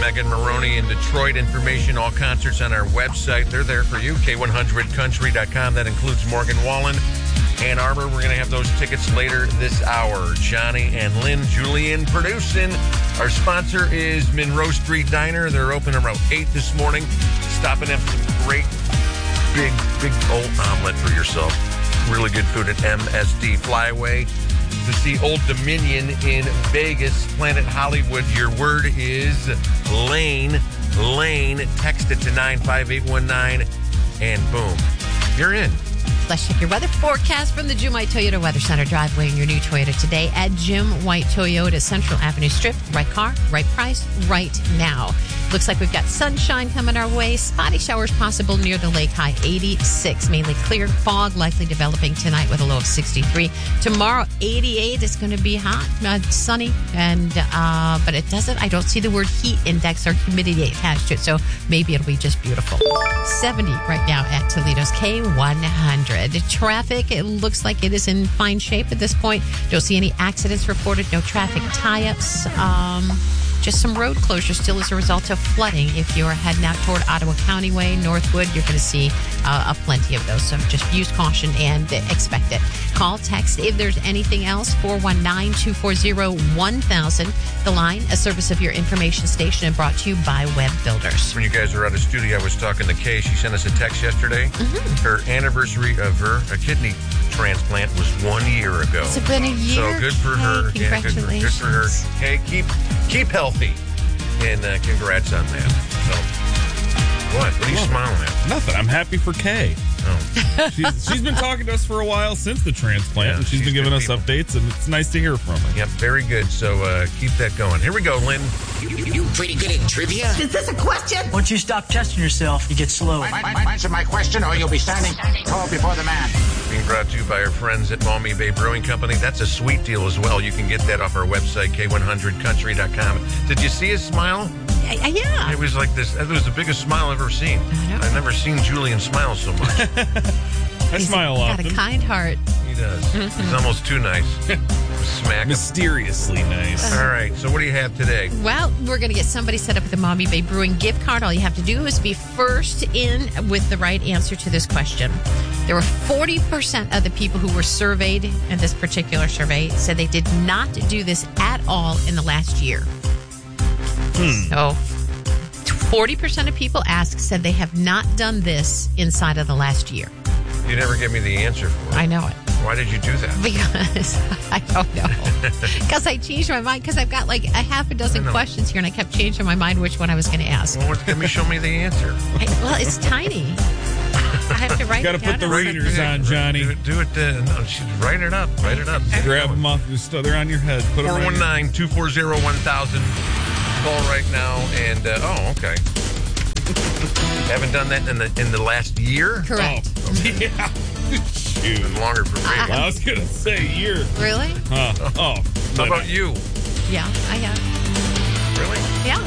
Megan Maroney in Detroit. Information, all concerts on our website. They're there for you, K100country.com. That includes Morgan Wallen. Ann Arbor, we're going to have those tickets later this hour. Johnny and Lynn Julian producing. Our sponsor is Monroe Street Diner. They're open around 8 this morning. Stop and have some great, big old omelet for yourself. Really good food at MSD. Fly away to see Old Dominion in Vegas, Planet Hollywood. Your word is Lane. Lane. Text it to 95819 and boom, you're in. Let's check your weather forecast from the Jim White Toyota Weather Center. Driveway in your new Toyota today at Jim White Toyota, Central Avenue Strip. Right car, right price, right now. Looks like we've got sunshine coming our way. Spotty showers possible near the lake. High 86. Mainly clear. Fog likely developing tonight with a low of 63. Tomorrow, 88. It's going to be hot, sunny, and but it doesn't. I don't see the word heat index or humidity attached to it, so maybe it'll be just beautiful. 70 right now at Toledo's K100. Traffic, it looks like it is in fine shape at this point. Don't see any accidents reported. No traffic tie-ups. Just some road closures still as a result of flooding. If you're heading out toward Ottawa County Way, Northwood, you're going to see plenty of those. So just use caution and expect it. Call, text if there's anything else, 419-240-1000. The Line, a service of your information station and brought to you by Web Builders. When you guys were out of studio, I was talking to Kay. She sent us a text yesterday. Mm-hmm. Her anniversary of her kidney transplant was 1 year ago. It's been a year. So good for her. Congratulations. Good for her. Hey, keep healthy. And congrats on that. So, what are you smiling at? Nothing. I'm happy for Kay. Oh. She's been talking to us for a while since the transplant, and she's been giving us updates, and it's nice to hear from her. Yep, very good. So keep that going. Here we go, Lynn. You pretty good at trivia? Is this a question? Once you stop testing yourself, you get slow. Answer my question or you'll be standing tall before the man. Being brought to you by our friends at Maumee Bay Brewing Company. That's a sweet deal as well. You can get that off our website, K100country.com. Did you see his smile? Yeah. It was like this. It was the biggest smile I've ever seen. I've never seen Julian smile so much. I smile often. Got a kind heart. He does. Mm-hmm. He's almost too nice. Smack him. Mysteriously nice. All right. So what do you have today? Well, we're going to get somebody set up with the Maumee Bay Brewing gift card. All you have to do is be first in with the right answer to this question. There were 40% of the people who were surveyed in this particular survey said they did not do this at all in the last year. So 40% of people asked said they have not done this inside of the last year. You never gave me the answer for it. I know it. Why did you do that? Because I don't know. Because I changed my mind. Because I've got like a half a dozen questions here, and I kept changing my mind which one I was going to ask. Well, show me the answer. Well, it's tiny. I have to write it down. Got to put the readers on, Johnny. Do it. No, write it up. Write it up. Grab them off. They're on your head. 419-240-1000. Call right now. And okay. Haven't done that in the last year? Correct. Oh, okay. Yeah. Shoot. Been longer for me. I was going to say year. Really? Oh. How about you? Yeah, I have. Really? Yeah.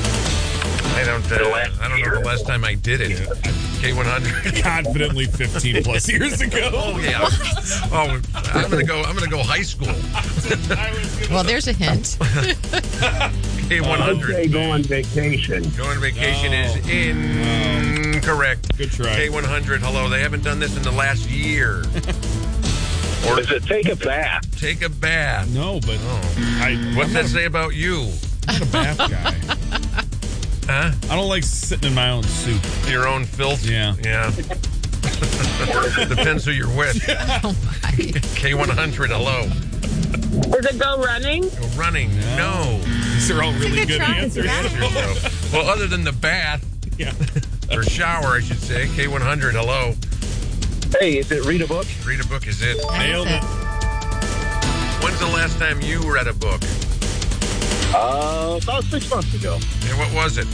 I don't know the last time I did it. Yeah. K100. Confidently 15 plus years ago. Oh yeah. What? Oh, I'm gonna go high school. Well, there's a hint. K100. Okay, go on vacation. Go on vacation is incorrect. Good try. K100. Hello. They haven't done this in the last year. Or is it take a bath? Take a bath. No, but what's that say about you? I'm not a bath guy. Huh? I don't like sitting in my own soup. Your own filth? Yeah. Depends who you're with. Oh, my. K100, hello. Does it go running? Go running? No. These are all really good try. answers. Well, other than the bath. Yeah. Or shower, I should say. K100, hello. Hey, is it read a book? Read a book, is it? Nailed it. When's the last time you read a book? About 6 months ago. And what was it?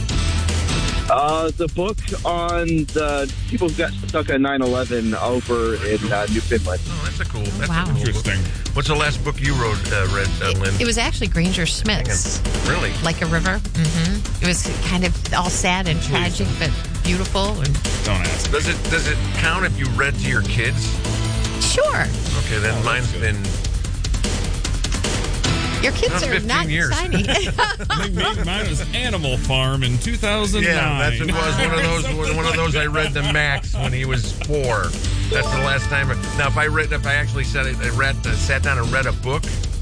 The book on the people who got stuck on 9/11 over in Newfoundland. Oh, that's a cool. Interesting. Book. What's the last book you read, Lynn? It was actually Granger Smith's. Really? Like a River. Mm-hmm. It was kind of all sad and tragic, but beautiful. And don't ask. Does it count if you read to your kids? Sure. Okay, then mine's been Your kids That's are 15 not years. tiny. I think mine was Animal Farm in 2009. Yeah, that's it was one of those I read to Max when he was 4. That's the last time. Now, if I actually sat down and read a book,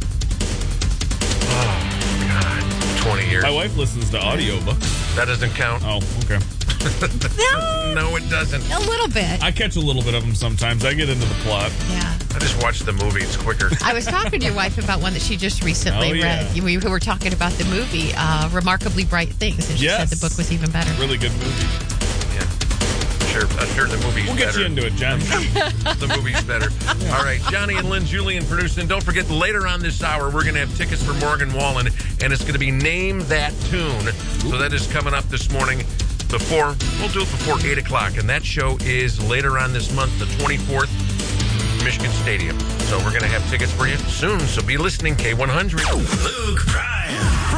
oh God, 20 years. My wife listens to audiobooks. That doesn't count. Oh, okay. No, it doesn't. A little bit. I catch a little bit of them sometimes. I get into the plot. Yeah. I just watch the movie. It's quicker. I was talking to your wife about one that she just recently read. We were talking about the movie, Remarkably Bright Things, and she said the book was even better. Really good movie. Yeah. I'm sure the movie's better. We'll get you into it, John. The movie's better. All right, Johnny and Lynn, Julian producing. Don't forget, later on this hour, we're going to have tickets for Morgan Wallen, and it's going to be Name That Tune. So that is coming up this morning. We'll do it before 8 o'clock, and that show is later on this month, the 24th, Michigan Stadium. So we're going to have tickets for you soon, so be listening, K100. Luke Bryan.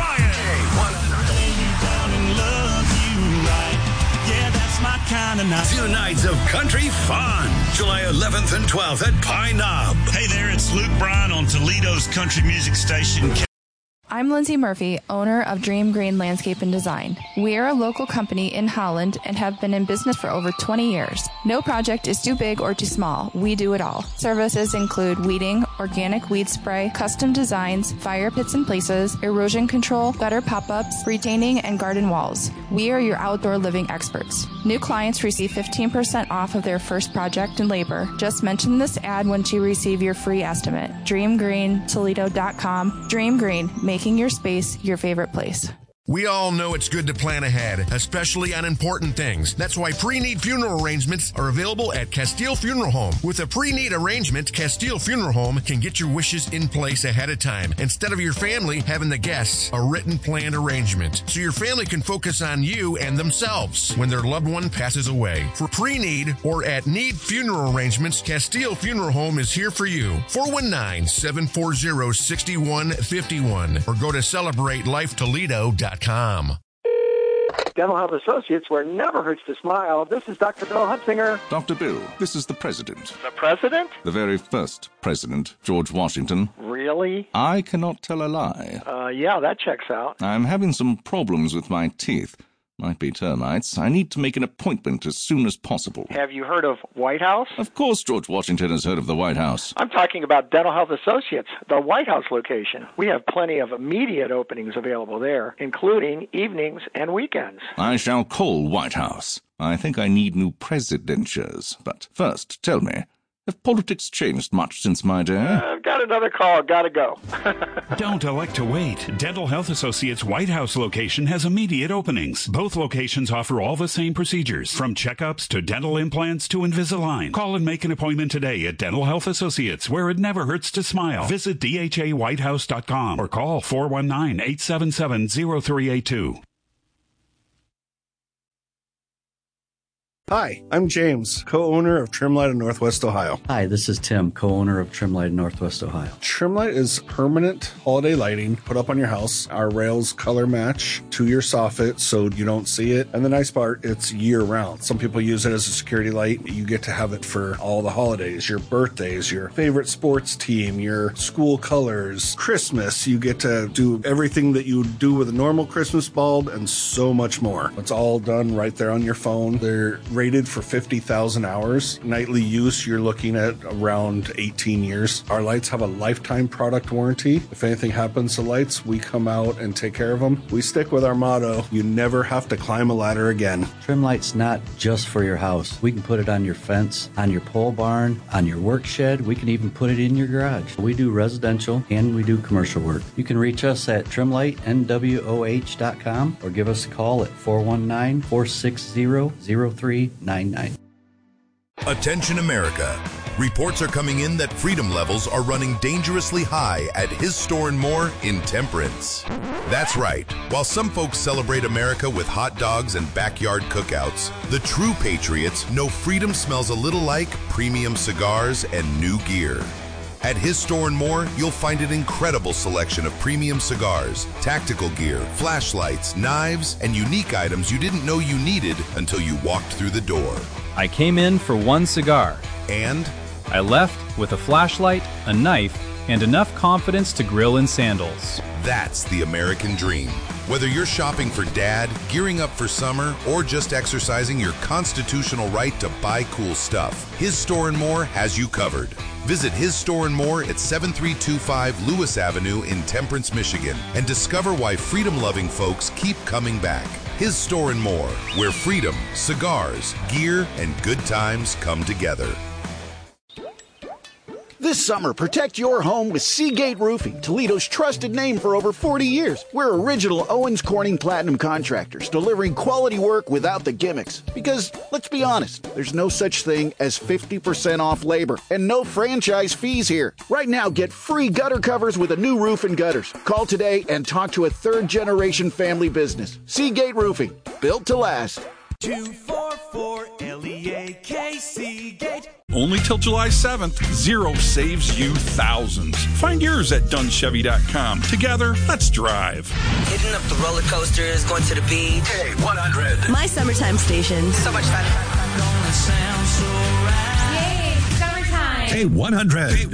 Yeah, that's my kind of night. 2 nights of country fun. July 11th and 12th at Pine Knob. Hey there, it's Luke Bryan on Toledo's country music station. I'm Lindsay Murphy, owner of Dream Green Landscape and Design. We are a local company in Holland and have been in business for over 20 years. No project is too big or too small. We do it all. Services include weeding, organic weed spray, custom designs, fire pits and places, erosion control, gutter pop-ups, retaining, and garden walls. We are your outdoor living experts. New clients receive 15% off of their first project and labor. Just mention this ad once you receive your free estimate. DreamGreenToledo.com. Dream Green, making your space your favorite place. We all know it's good to plan ahead, especially on important things. That's why pre-need funeral arrangements are available at Castile Funeral Home. With a pre-need arrangement, Castile Funeral Home can get your wishes in place ahead of time, instead of your family having the guests a written planned arrangement. So your family can focus on you and themselves when their loved one passes away. For pre-need or at need funeral arrangements, Castile Funeral Home is here for you. 419-740-6151 or go to CelebrateLifeToledo.com. Dental Health Associates, where it never hurts to smile. This is Dr. Bill Hunsinger. Dr. Bill, this is the president. The president? The very first president, George Washington. Really? I cannot tell a lie. Yeah, that checks out. I'm having some problems with my teeth. Might be termites. I need to make an appointment as soon as possible. Have you heard of White House? Of course George Washington has heard of the White House. I'm talking about Dental Health Associates, the White House location. We have plenty of immediate openings available there, including evenings and weekends. I shall call White House. I think I need new presidentures. But first, tell me, have politics changed much since my day? I've got another call. Gotta go. Don't elect to wait. Dental Health Associates' White House location has immediate openings. Both locations offer all the same procedures, from checkups to dental implants to Invisalign. Call and make an appointment today at Dental Health Associates, where it never hurts to smile. Visit DHAWhitehouse.com or call 419-877-0382. Hi, I'm James, co-owner of Trimlight in Northwest Ohio. Hi, this is Tim, co-owner of Trimlight in Northwest Ohio. Trimlight is permanent holiday lighting put up on your house. Our rails color match to your soffit so you don't see it. And the nice part, it's year-round. Some people use it as a security light. You get to have it for all the holidays, your birthdays, your favorite sports team, your school colors, Christmas. You get to do everything that you would do with a normal Christmas bulb and so much more. It's all done right there on your phone. They're rated for 50,000 hours. Nightly use, you're looking at around 18 years. Our lights have a lifetime product warranty. If anything happens to lights, we come out and take care of them. We stick with our motto, you never have to climb a ladder again. Trimlight's not just for your house. We can put it on your fence, on your pole barn, on your work shed. We can even put it in your garage. We do residential and we do commercial work. You can reach us at trimlightnwoh.com or give us a call at 419-460-0399. Attention America. Reports are coming in that freedom levels are running dangerously high at his store and more in Temperance. That's right. While some folks celebrate America with hot dogs and backyard cookouts, the true patriots know freedom smells a little like premium cigars and new gear. At his store and more, you'll find an incredible selection of premium cigars, tactical gear, flashlights, knives, and unique items you didn't know you needed until you walked through the door. I came in for one cigar. And? I left with a flashlight, a knife, and enough confidence to grill in sandals. That's the American dream. Whether you're shopping for dad, gearing up for summer, or just exercising your constitutional right to buy cool stuff, His Store & More has you covered. Visit His Store & More at 7325 Lewis Avenue in Temperance, Michigan, and discover why freedom-loving folks keep coming back. His Store & More, where freedom, cigars, gear, and good times come together. This summer, protect your home with Seagate Roofing, Toledo's trusted name for over 40 years. We're original Owens Corning Platinum contractors, delivering quality work without the gimmicks. Because, let's be honest, there's no such thing as 50% off labor and no franchise fees here. Right now, get free gutter covers with a new roof and gutters. Call today and talk to a third-generation family business. Seagate Roofing, built to last. 244-LEAK Seagate. Only till July 7th, Zero saves you thousands. Find yours at dunchevy.com. Together, let's drive. Hitting up the roller coasters, going to the beach. K100. My summertime station. So much fun. Yay, summertime. K100.